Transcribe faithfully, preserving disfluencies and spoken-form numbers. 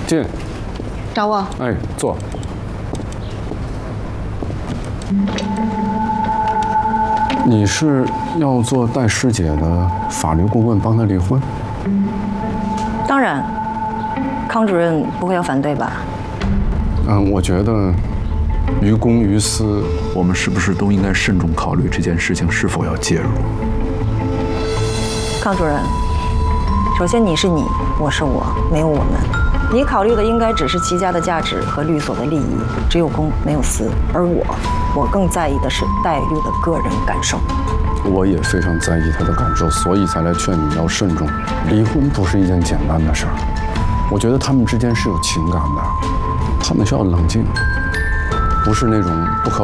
进。 找我？ 哎，坐。你是要做戴师姐的法律顾问，帮她离婚？ 当然，康主任不会要反对吧？ 嗯，我觉得于公于私， 我们是不是都应该慎重考虑这件事情是否要介入？ 康主任，首先你是你，我是我，没有我们。你考虑的应该只是齐家的价值和律所的利益，只有公没有私。而我，我更在意的是戴律的个人感受。 我也非常在意她的感受，所以才来劝你要慎重。离婚不是一件简单的事儿，我觉得他们之间是有情感的，他们需要冷静，不是那种不可